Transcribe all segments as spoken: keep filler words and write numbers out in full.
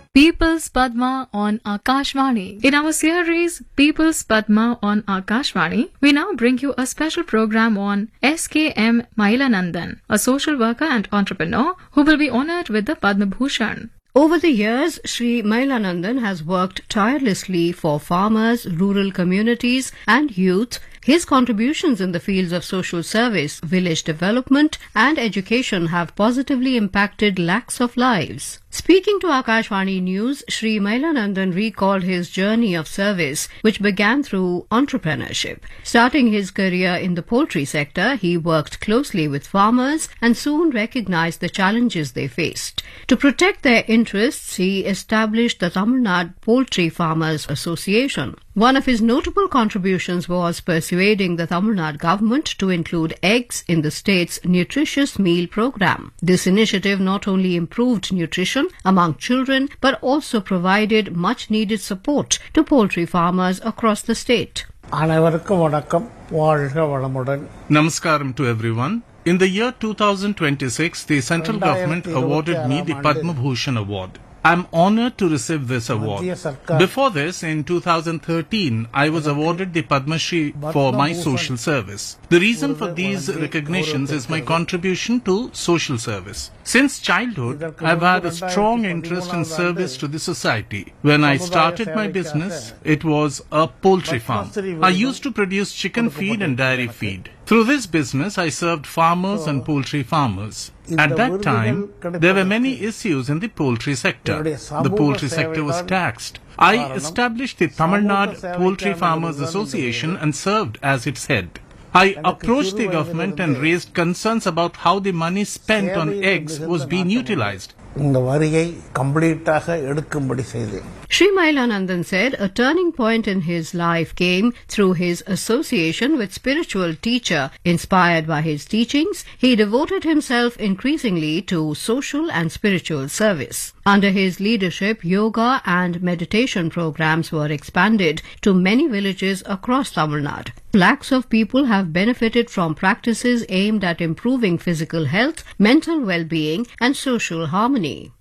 People's Padma on Akashvani. In our series People's Padma on Akashvani, we now bring you a special program on S K M Mailanandan, a social worker and entrepreneur who will be honored with the Padma Bhushan. Over the years, Sri Mailanandan has worked tirelessly for farmers, rural communities and youth. His contributions in the fields of social service, village development and education have positively impacted lakhs of lives. Speaking to Akashvani News, Sri Mailanandan recalled his journey of service, which began through entrepreneurship. Starting his career in the poultry sector, he worked closely with farmers and soon recognized the challenges they faced. To protect their interests, he established the Tamil Nadu Poultry Farmers Association. One of his notable contributions was persuading the Tamil Nadu government to include eggs in the state's nutritious meal program. This initiative not only improved nutrition among children but also provided much needed support to poultry farmers across the state. Namaskaram to everyone. In the year two thousand twenty-six, the central government awarded me the Padma Bhushan Award. I am honored to receive this award. Before this, in two thousand thirteen, I was awarded the Padma Shri for my social service. The reason for these recognitions is my contribution to social service. Since childhood, I have had a strong interest in service to the society. When I started my business, it was a poultry farm. I used to produce chicken feed and dairy feed. Through this business, I served farmers and poultry farmers. At that time, there were many issues in the poultry sector. The poultry sector was taxed. I established the Tamil Nadu Poultry Farmers Association and served as its head. I approached the government and raised concerns about how the money spent on eggs was being utilized. Sri Mailanandan said a turning point in his life came through his association with spiritual teacher. Inspired by his teachings, he devoted himself increasingly to social and spiritual service. Under his leadership, yoga and meditation programs were expanded to many villages across Tamil Nadu. Lakhs of people have benefited from practices aimed at improving physical health, mental well-being and social harmony.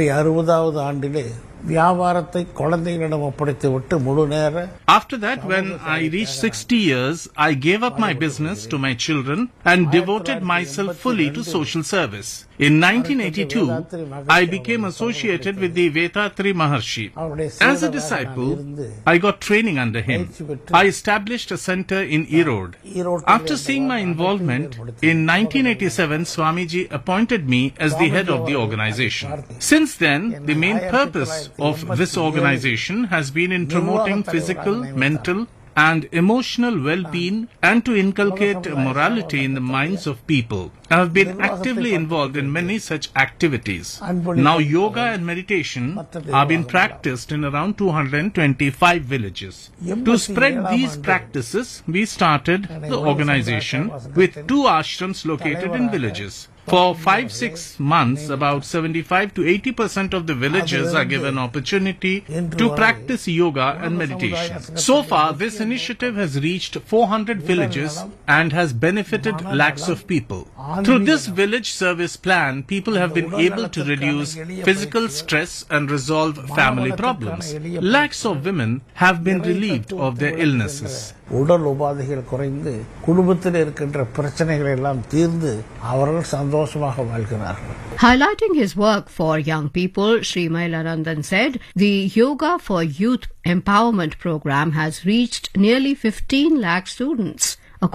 After that, when I reached sixty years, I gave up my business to my children and devoted myself fully to social service. In nineteen eighty-two, I became associated with the Vethathiri Maharshi. As a disciple, I got training under him. I established a center in Erode. After seeing my involvement, in nineteen eighty-seven, Swamiji appointed me as the head of the organization. Since then, the main purpose of this organization has been in promoting physical, mental, and emotional well-being and to inculcate morality in the minds of people. I have been actively involved in many such activities. Now yoga and meditation are being practiced in around two hundred twenty-five villages. To spread these practices, we started the organization with two ashrams located in villages. For five, six months, about seventy-five to eighty percent of the villagers are given opportunity to practice yoga and meditation. So far, this initiative has reached four hundred villages and has benefited lakhs of people. Through this village service plan, people have been able to reduce physical stress and resolve family problems. Lakhs of women have been relieved of their illnesses. Highlighting his work for young people, Sri Mailanandan said the Yoga for Youth Empowerment program has reached nearly fifteen lakh students.